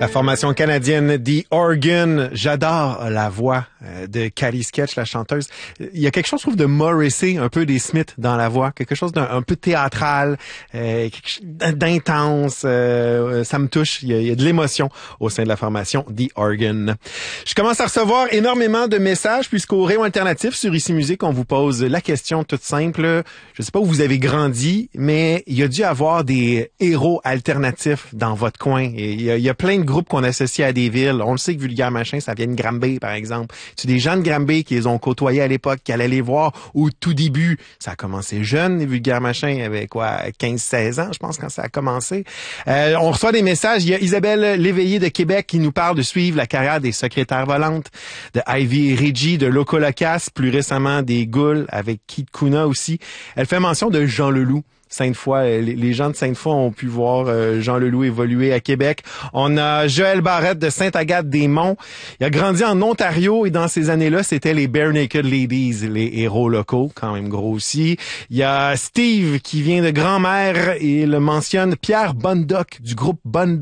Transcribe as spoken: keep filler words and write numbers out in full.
La formation canadienne The Organ, j'adore la voix de Callie Sketch, la chanteuse. Il y a quelque chose, je trouve, de Morrissey, un peu des Smiths dans la voix, quelque chose d'un un peu théâtral, euh, d'intense. Euh, ça me touche. Il y, a, il y a de l'émotion au sein de la formation The Organ. Je commence à recevoir énormément de messages puisqu'au Rayon Alternatif sur Ici Musique, on vous pose la question toute simple. Je sais pas où vous avez grandi, mais il y a dû avoir des héros alternatifs dans votre coin. Et il y a, il y a plein de groupes qu'on associe à des villes. On le sait que Vulgaire Machin, ça vient de Granby, par exemple. Tu des gens de Granby qui les ont côtoyés à l'époque, qui allaient les voir au tout début. Ça a commencé jeune, les Vulgaire Machin, il y avait quoi, quinze seize ans, je pense, quand ça a commencé. Euh, on reçoit des messages. Il y a Isabelle Léveillé de Québec qui nous parle de suivre la carrière des secrétaires volantes, de Ivy et Reggie, de Loco Locas, plus récemment des Goules, avec Kid Kuna aussi. Elle fait mention de Jean Leloup. Sainte-Foy, les gens de Sainte-Foy ont pu voir Jean Leloup évoluer à Québec. On a Joël Barrette de Sainte-Agathe-des-Monts. Il a grandi en Ontario et dans ces années-là, c'était les Bare Naked Ladies, les héros locaux, quand même gros aussi. Il y a Steve qui vient de Grand-Mère et le mentionne Pierre Bondoc du groupe Bondoc.